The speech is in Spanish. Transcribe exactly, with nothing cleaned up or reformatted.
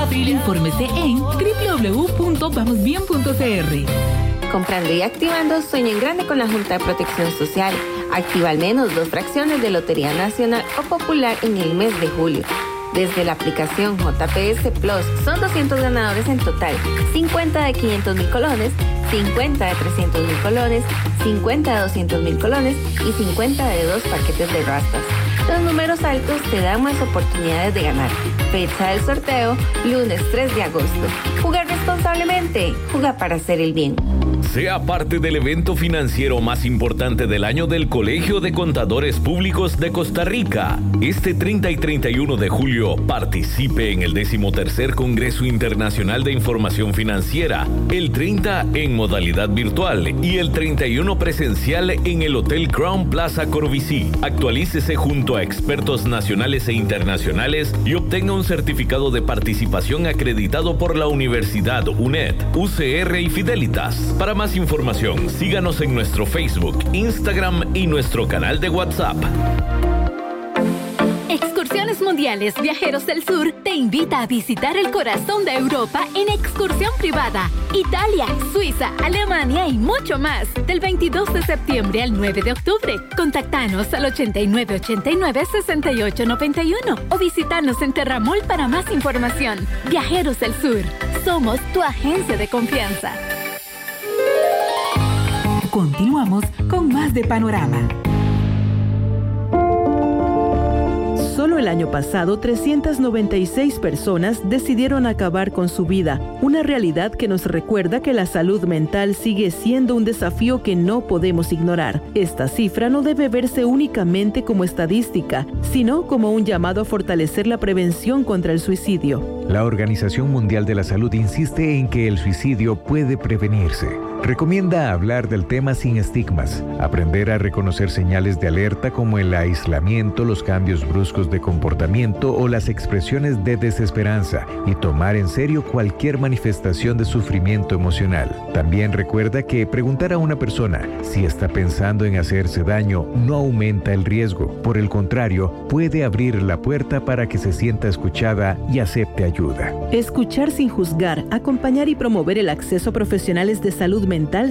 familia. Infórmese en doble u doble u doble u punto vamos bien punto c r. Comprando y activando, sueña en grande con la Junta de Protección Social. Activa al menos dos fracciones de Lotería Nacional o Popular en el mes de julio. Desde la aplicación J P S Plus son doscientos ganadores en total, cincuenta de quinientos mil colones, cincuenta de trescientos mil colones, cincuenta de doscientos mil colones y cincuenta de dos paquetes de rastas. Los números altos te dan más oportunidades de ganar. Fecha del sorteo, lunes tres de agosto. Jugar responsablemente, juega para hacer el bien. Sea parte del evento financiero más importante del año del Colegio de Contadores Públicos de Costa Rica. Este treinta y treinta y uno de julio, participe en el decimotercer Congreso Internacional de Información Financiera, el treinta en modalidad virtual y el treinta y uno presencial en el Hotel Crown Plaza Corvisí. Actualícese junto a expertos nacionales e internacionales y obtenga un certificado de participación acreditado por la Universidad U N E D, U C R y Fidelitas. Para más información, síganos en nuestro Facebook, Instagram y nuestro canal de WhatsApp. Excursiones Mundiales Viajeros del Sur te invita a visitar el corazón de Europa en excursión privada. Italia, Suiza, Alemania y mucho más. Del veintidós de septiembre al nueve de octubre. Contactanos al ochenta y nueve ochenta y nueve sesenta y ocho noventa y uno o visítanos en Terramol para más información. Viajeros del Sur. Somos tu agencia de confianza. Continuamos con más de Panorama. Solo el año pasado, trescientas noventa y seis personas decidieron acabar con su vida, una realidad que nos recuerda que la salud mental sigue siendo un desafío que no podemos ignorar. Esta cifra no debe verse únicamente como estadística, sino como un llamado a fortalecer la prevención contra el suicidio. La Organización Mundial de la Salud insiste en que el suicidio puede prevenirse. Recomienda hablar del tema sin estigmas, aprender a reconocer señales de alerta como el aislamiento, los cambios bruscos de comportamiento o las expresiones de desesperanza y tomar en serio cualquier manifestación de sufrimiento emocional. También recuerda que preguntar a una persona si está pensando en hacerse daño no aumenta el riesgo. Por el contrario, puede abrir la puerta para que se sienta escuchada y acepte ayuda. Escuchar sin juzgar, acompañar y promover el acceso a profesionales de salud mental